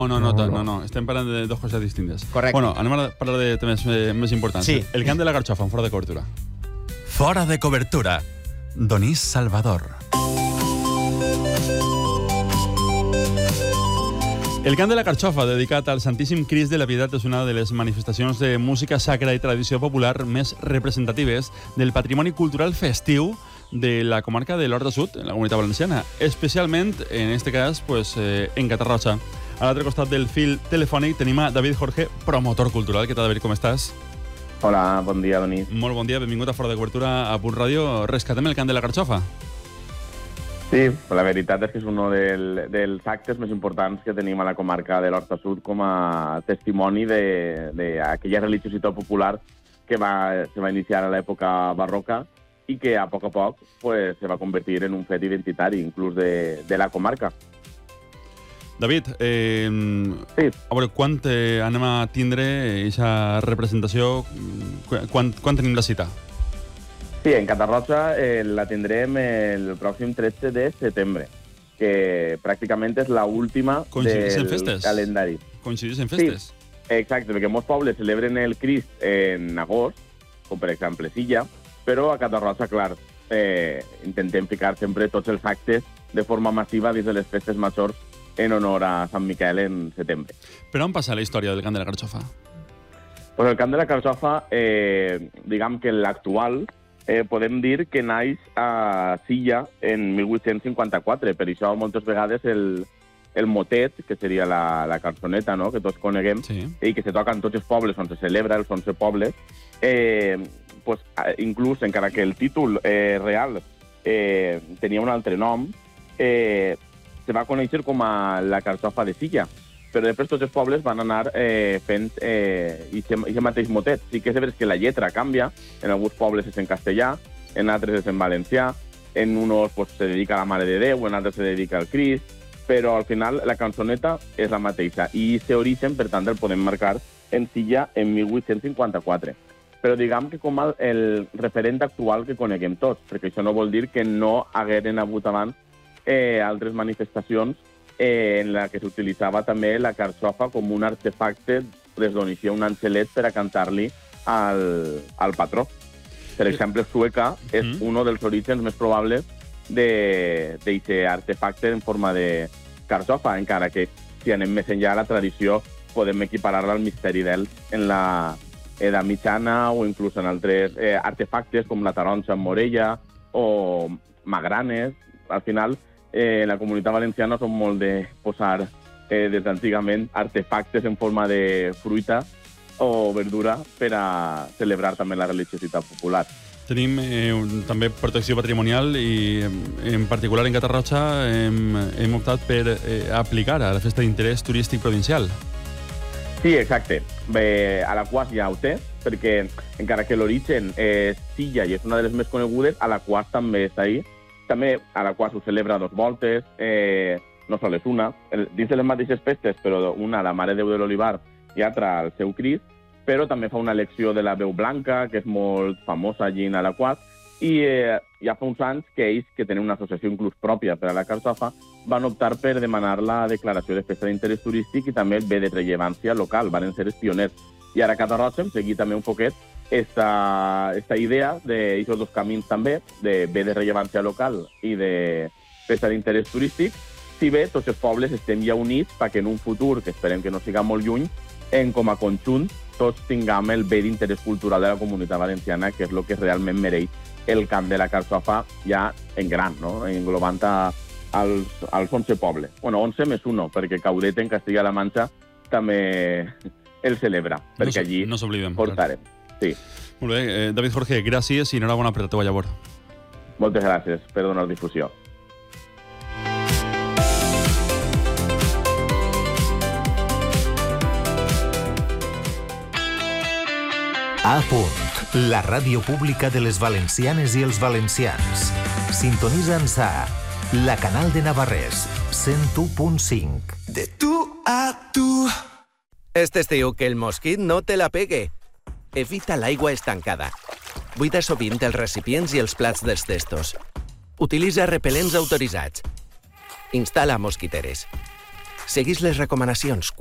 No. Estem parlant de dues coses distintes. Correcte. Bueno, anem a parlar de temes més importants. Sí. El cant de la Carxofa, en fora de cobertura. Fora de cobertura. Donís Salvador. El cant de la Carxofa, dedicat al Santíssim Crist de la Pietat, és una de les manifestacions de música sacra i tradició popular més representatives del patrimoni cultural festiu de la comarca de l'Horta Sud, en la Comunitat Valenciana, especialment, en este cas, en Catarroja. A l'altre costat del fil telefònic tenim a David Jorge, promotor cultural. Què tal, David, com estàs? Hola, bon dia, Donís. Molt bon dia, benvingut a Fora de Cobertura a Punt Ràdio. Rescatem el cant de la Carxofa. Sí, la veritat és que és un dels actes més importants que tenim a la comarca de l'Horta Sud com a testimoni d'aquella religiositat popular que se va iniciar a l'època barroca i que a poc se va convertir en un fet identitari, inclús de la comarca. David, Sí. a veure, quan anem a tindre aquesta representació? Quan tenim la cita? Sí, en Catarroja la tindrem el pròxim 13 de setembre, que pràcticament és l'última del calendari. Coincideix en festes? Sí, exacte, perquè molts pobles celebren el Crist en agost, com per exemple Silla, però a Catarroja, clar, intentem ficar sempre tots els actes de forma massiva dins de les festes majors en honor a Sant Miquel en setembre. Per on passa la història del cant de la Carxofa? Pues el cant de la Carxofa, diguem que l'actual, podem dir que naix a Silla en 1854. Per això, moltes vegades, el motet, que seria la cançoneta, no?, que tots coneguem, Sí. i que se toca en tots els pobles on se celebra, els 11 pobles, inclús, encara que el títol real tenia un altre nom, se va conèixer com a la Carxofa de Silla. Però després tots els pobles van anar fent aquest mateix motet. Sí que és veritat que la lletra canvia, en alguns pobles és en castellà, en altres és en valencià, en uns se dedica a la Mare de Déu, en altres se dedica al Crist, però al final la cançoneta és la mateixa. I aquest origen, per tant, el podem marcar en Silla en 1854. Però diguem que com el referent actual que coneguem tots, perquè això no vol dir que no hagueren hagut abans altres manifestacions en la que s'utilitzava també la carxofa com un artefacte des d'on eixia un angelet per a cantar-li al patró. Per exemple, Sueca és un dels orígens més probables d'aquest artefacte en forma de carxofa, encara que si anem més enllà la tradició podem equiparar-la al misteri d'ell en la Edat Mitjana o inclús en altres artefactes com la taronja en Morella o magranes. Al final, la comunitat valenciana som molt de posar des d'antigament artefactes en forma de fruita o verdura per a celebrar també la religiositat popular. Tenim també protecció patrimonial i en particular en Catarroja hem optat per aplicar a la festa d'interès turístic provincial. Sí, exacte. A la Quas ja ho té, perquè encara que l'origen és Silla i és una de les més conegudes, a la Quas també està ahí. També a la Quas ho celebra 2 voltes, no sols una, dins de les mateixes festes, però una a la Mare de Déu de l'Olivar i altra al seu Crist, però també fa una elecció de la veu blanca, que és molt famosa allí a la Quas, i ja fa uns anys que ells, que tenen una associació inclús pròpia per a la carxofa, van optar per demanar la declaració de festa d'interès turístic i també bé de rellevància local, van ser els pioners. I ara a Catarroja hem seguit també un poquet esta idea d'aquests 2 camins també, de bé de rellevància local i de festa d'interès turístic, si bé tots els pobles estem ja units perquè en un futur, que esperem que no siga molt lluny, com a conjunt tots tinguem el bé d'interès cultural de la comunitat valenciana, que és el que realment mereix el cant de la carxofa ja en gran, no?, englobant als 11 pobles. Bueno, 11 més 1, perquè Caudet en Castilla-La Manxa també el celebra, perquè allí no s'oblidem, portarem. Sí. Molt bé, David Jorge, gràcies i enhorabona per la teva llavor. Moltes gràcies per donar difusió. A Punt, la ràdio pública de les valencianes i els valencians. Sintonitza'ns a la Canal de Navarrés, 101.5. De tú a tú. Este estiu que el mosquit no te la pegue. Evita l'aigua estancada. Buida sovint els recipients i els plats dels testos. Utilitza repel·lents autoritzats. Instal·la mosquiteres. Seguís les recomanacions.